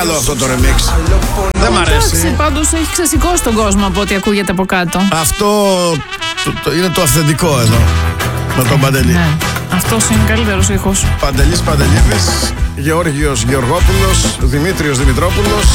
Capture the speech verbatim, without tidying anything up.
καλό αυτό το remix. Δεν μ' αρέσει. Πάντως έχει ξεσηκώσει τον κόσμο από ό,τι ακούγεται από κάτω. Αυτό το, το, είναι το αυθεντικό εδώ. Με τον Παντελή. Ναι. Αυτός είναι καλύτερος ήχος. Παντελής Παντελίδης, Γεώργιος Γεωργόπουλος, Δημήτριος Δημητρόπουλος.